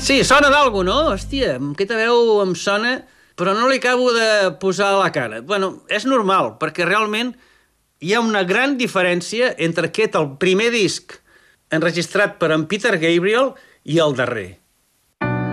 Sí, sona d'algú, no? Hòstia, aquesta veu em sona, però no li acabo de posar a la cara. Bueno, és normal, perquè realment hi ha una gran diferència entre el primer disc enregistrat per en Peter Gabriel i el darrer.